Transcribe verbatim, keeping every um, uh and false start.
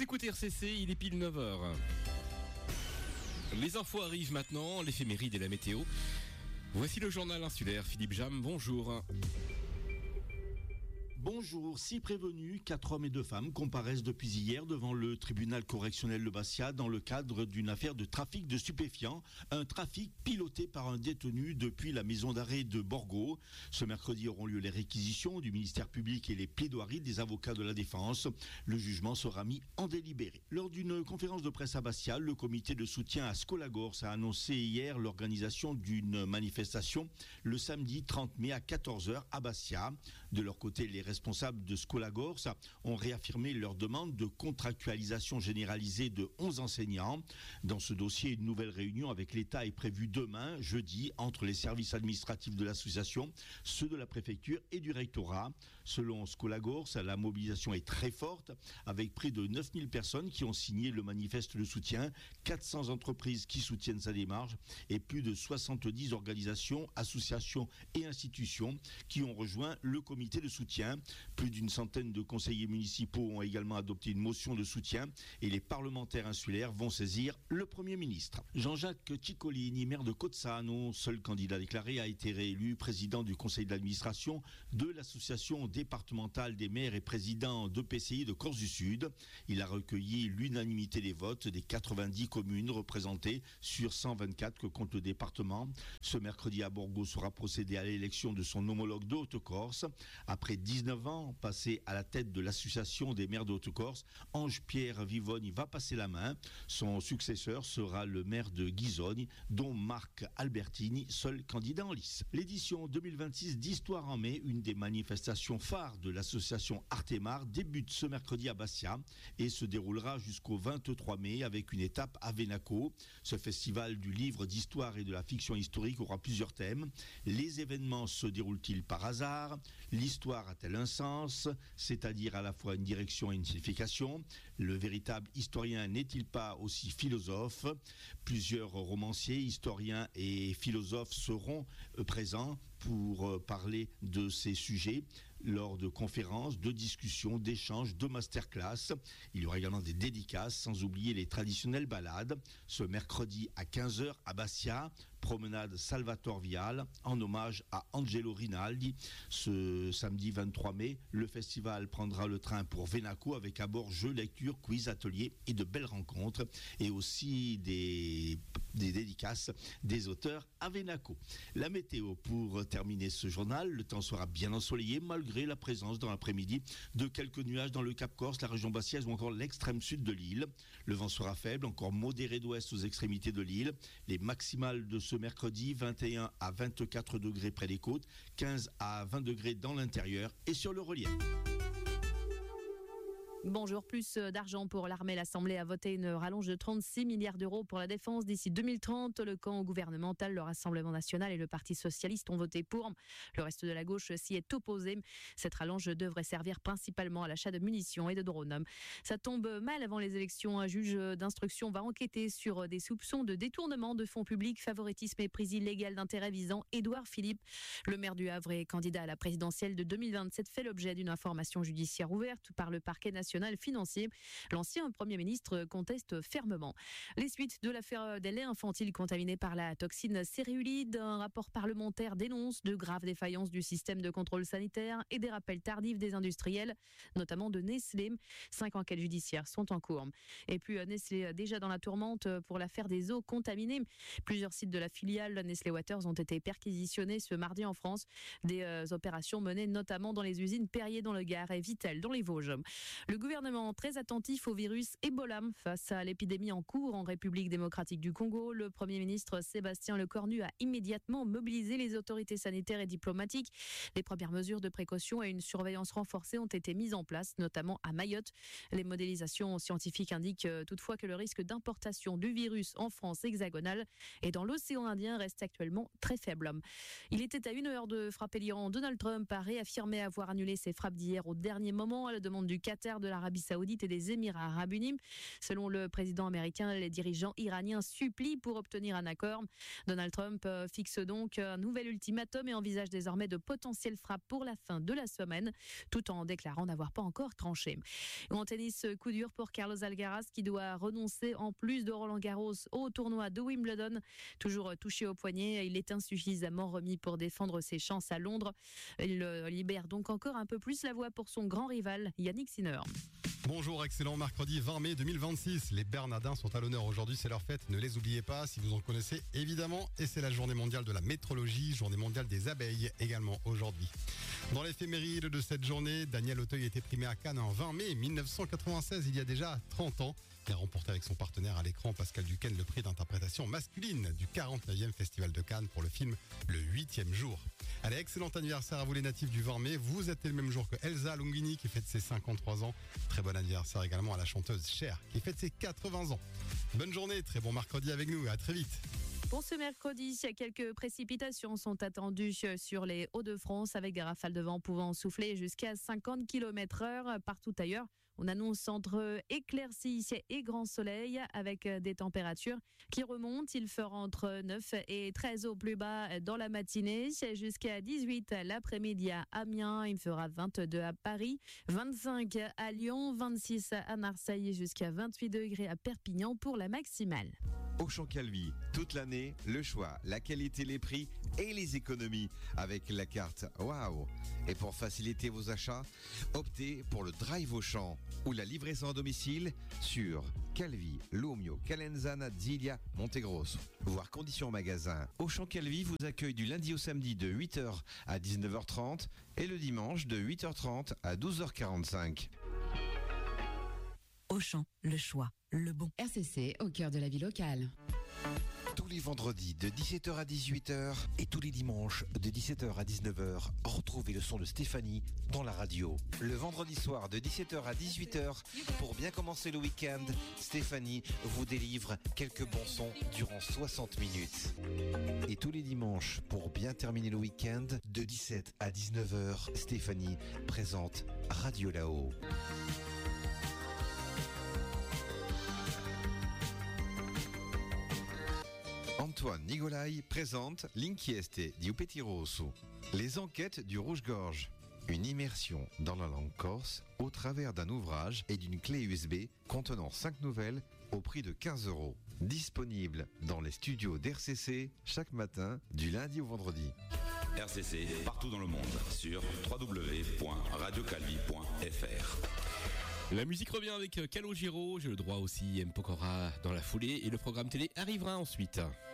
écoutez R C C, il est pile neuf heures. Les infos arrivent maintenant, l'éphéméride et la météo. Voici le journal insulaire. Philippe Jam, bonjour. Bonjour, six prévenus, quatre hommes et deux femmes comparaissent depuis hier devant le tribunal correctionnel de Bastia dans le cadre d'une affaire de trafic de stupéfiants, un trafic piloté par un détenu depuis la maison d'arrêt de Borgo. Ce mercredi auront lieu les réquisitions du ministère public et les plaidoiries des avocats de la défense. Le jugement sera mis en délibéré. Lors d'une conférence de presse à Bastia, le comité de soutien à Skolagors a annoncé hier l'organisation d'une manifestation le samedi trente mai à quatorze heures à Bastia. De leur côté, les responsables de Skolagors ont réaffirmé leur demande de contractualisation généralisée de onze enseignants. Dans ce dossier, une nouvelle réunion avec l'État est prévue demain, jeudi, entre les services administratifs de l'association, ceux de la préfecture et du rectorat. Selon Skolagors, la mobilisation est très forte, avec près de neuf mille personnes qui ont signé le manifeste de soutien, quatre cents entreprises qui soutiennent sa démarche et plus de soixante-dix organisations, associations et institutions qui ont rejoint le comité de soutien. Plus d'une centaine de conseillers municipaux ont également adopté une motion de soutien et les parlementaires insulaires vont saisir le Premier ministre. Jean-Jacques Ciccolini, maire de Cozzano, seul candidat déclaré, a été réélu président du conseil d'administration de l'association départementale des maires et président d'E P C I de Corse du Sud. Il a recueilli l'unanimité des votes des quatre-vingt-dix communes représentées sur cent vingt-quatre que compte le département. Ce mercredi à Borgo sera procédé à l'élection de son homologue de Haute-Corse. Après dix-neuf ans passé à la tête de l'association des maires de Haute-Corse, Ange-Pierre Vivogne va passer la main. Son successeur sera le maire de Ghisogne, dont Marc Albertini, seul candidat en lice. L'édition deux mille vingt-six d'Histoire en mai, une des manifestations phares de l'association Artemar, débute ce mercredi à Bastia et se déroulera jusqu'au vingt-trois mai avec une étape à Venaco. Ce festival du livre d'histoire et de la fiction historique aura plusieurs thèmes. Les événements se déroulent-ils par hasard? L'histoire a-t-elle un sens, c'est-à-dire à la fois une direction et une signification? Le véritable historien n'est-il pas aussi philosophe? Plusieurs romanciers, historiens et philosophes seront présents pour parler de ces sujets lors de conférences, de discussions, d'échanges, de masterclass. Il y aura également des dédicaces, sans oublier les traditionnelles balades. Ce mercredi à quinze heures à Bastia, promenade Salvatore Vial en hommage à Angelo Rinaldi. Ce samedi vingt-trois mai, le festival prendra le train pour Venaco avec à bord jeux, lectures, quiz, ateliers et de belles rencontres et aussi des, des dédicaces des auteurs à Venaco. La météo pour terminer ce journal, le temps sera bien ensoleillé malgré la présence dans l'après-midi de quelques nuages dans le Cap Corse, la région bastiaise ou encore l'extrême sud de l'île. Le vent sera faible, encore modéré d'ouest aux extrémités de l'île. Les maximales de ce mercredi, vingt et un à vingt-quatre degrés près des côtes, quinze à vingt degrés dans l'intérieur et sur le relief. Bonjour, plus d'argent pour l'armée. L'Assemblée a voté une rallonge de trente-six milliards d'euros pour la défense d'ici deux mille trente. Le camp gouvernemental, le Rassemblement national et le Parti socialiste ont voté pour. Le reste de la gauche s'y est opposé. Cette rallonge devrait servir principalement à l'achat de munitions et de drones. Ça tombe mal avant les élections. Un juge d'instruction va enquêter sur des soupçons de détournement de fonds publics, favoritisme et prise illégale d'intérêt visant Édouard Philippe. Le maire du Havre et candidat à la présidentielle de deux mille vingt-sept fait l'objet d'une information judiciaire ouverte par le parquet national financier. L'ancien Premier ministre conteste fermement. Les suites de l'affaire des laits infantiles contaminés par la toxine céruolide, un rapport parlementaire dénonce de graves défaillances du système de contrôle sanitaire et des rappels tardifs des industriels, notamment de Nestlé. Cinq enquêtes judiciaires sont en cours. Et puis Nestlé déjà dans la tourmente pour l'affaire des eaux contaminées. Plusieurs sites de la filiale Nestlé Waters ont été perquisitionnés ce mardi en France. Des euh, opérations menées notamment dans les usines Perrier dans le Gard et Vittel dans les Vosges. Le gouvernement très attentif au virus Ebola face à l'épidémie en cours en République démocratique du Congo. Le Premier ministre Sébastien Lecornu a immédiatement mobilisé les autorités sanitaires et diplomatiques. Les premières mesures de précaution et une surveillance renforcée ont été mises en place, notamment à Mayotte. Les modélisations scientifiques indiquent toutefois que le risque d'importation du virus en France hexagonale et dans l'océan Indien reste actuellement très faible. Il était à une heure de frapper l'Iran. Donald Trump a réaffirmé avoir annulé ses frappes d'hier au dernier moment à la demande du Qatar, de l'Arabie Saoudite et des Émirats Arabes Unis. Selon le président américain, les dirigeants iraniens supplient pour obtenir un accord. Donald Trump fixe donc un nouvel ultimatum et envisage désormais de potentielles frappes pour la fin de la semaine, tout en déclarant n'avoir pas encore tranché. En tennis, coup dur pour Carlos Alcaraz qui doit renoncer en plus de Roland Garros au tournoi de Wimbledon. Toujours touché au poignet, il est insuffisamment remis pour défendre ses chances à Londres. Il libère donc encore un peu plus la voie pour son grand rival, Yannick Sinner. Bonjour, excellent mercredi vingt mai deux mille vingt-six. Les Bernardins sont à l'honneur aujourd'hui, c'est leur fête. Ne les oubliez pas si vous en connaissez évidemment. Et c'est la journée mondiale de la métrologie, journée mondiale des abeilles également aujourd'hui. Dans l'éphéméride de cette journée, Daniel Auteuil était primé à Cannes en vingt mai mille neuf cent quatre-vingt-seize, il y a déjà trente ans. Il a remporté avec son partenaire à l'écran Pascal Duquesne le prix d'interprétation masculine du quarante-neuvième Festival de Cannes pour le film Le huitième jour. Allez, excellent anniversaire à vous les natifs du vingt mai. Vous êtes le même jour que Elsa Longini qui fête ses cinquante-trois ans. Très bon anniversaire également à la chanteuse Cher qui fête ses quatre-vingts ans. Bonne journée, très bon mercredi avec nous et à très vite. Pour ce mercredi, quelques précipitations sont attendues sur les Hauts-de-France avec des rafales de vent pouvant souffler jusqu'à cinquante kilomètres heure partout ailleurs. On annonce entre éclaircies et grand soleil avec des températures qui remontent. Il fera entre neuf et treize au plus bas dans la matinée, jusqu'à dix-huit l'après-midi à Amiens. Il fera vingt-deux à Paris, vingt-cinq à Lyon, vingt-six à Marseille, jusqu'à vingt-huit degrés à Perpignan pour la maximale. Auchan Calvi, toute l'année, le choix, la qualité, les prix et les économies avec la carte Waouh. Et pour faciliter vos achats, optez pour le Drive Auchan ou la livraison à domicile sur Calvi, Lumio, Calenzana, Zilia, Montegrosso. Voir conditions en magasin. Auchan Calvi vous accueille du lundi au samedi de huit heures à dix-neuf heures trente et le dimanche de huit heures trente à douze heures quarante-cinq. Auchan, le choix, le bon. R C C au cœur de la vie locale. Tous les vendredis de dix-sept heures à dix-huit heures et tous les dimanches de dix-sept heures à dix-neuf heures, retrouvez le son de Stéphanie dans la radio. Le vendredi soir de dix-sept heures à dix-huit heures, pour bien commencer le week-end, Stéphanie vous délivre quelques bons sons durant soixante minutes. Et tous les dimanches, pour bien terminer le week-end, de dix-sept à dix-neuf heures, Stéphanie présente Radio Là-haut. Antoine Nigolai présente L'inchieste di Upeti Rosso, les enquêtes du Rouge-Gorge. Une immersion dans la langue corse au travers d'un ouvrage et d'une clé U S B contenant cinq nouvelles au prix de quinze euros. Disponible dans les studios d'R C C chaque matin du lundi au vendredi. R C C partout dans le monde sur w w w point radio calvi point f r. La musique revient avec Calogero, j'ai le droit aussi M. Pokora dans la foulée et le programme télé arrivera ensuite.